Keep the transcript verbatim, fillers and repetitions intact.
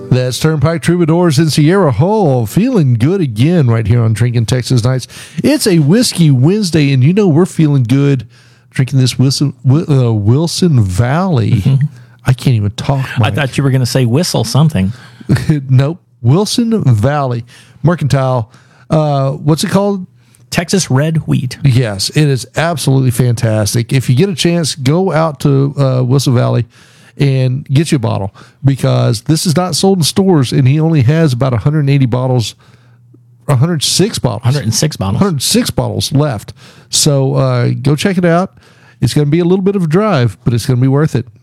That's Turnpike Troubadours in Sierra Hole, feeling good again right here on Drinking Texas Nights. It's a Whiskey Wednesday, and you know we're feeling good drinking this Wilson, uh, Wilson Valley. Mm-hmm. I can't even talk, Mike. I thought you were going to say whistle something. Nope. Wilson Valley Mercantile. Uh, what's it called? Texas Red Wheat. Yes, it is absolutely fantastic. If you get a chance, go out to uh, Wilson Valley and get you a bottle, because this is not sold in stores, and he only has about one hundred eighty bottles, one hundred six bottles. one hundred six bottles. one hundred six bottles left. So uh, go check it out. It's going to be a little bit of a drive, but it's going to be worth it.